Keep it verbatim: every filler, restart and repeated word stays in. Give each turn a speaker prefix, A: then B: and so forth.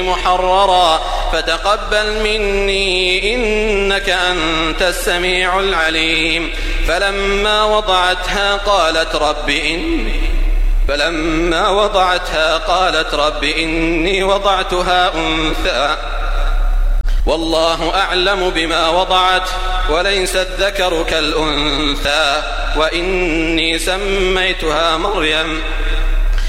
A: محررا فتقبل مني إنك أنت السميع العليم. فلما وضعتها قالت رب إني فلما وضعتها قالت رب إني وضعتها أنثى والله أعلم بما وضعت وليس الذكر كالأنثى وإني سميتها مريم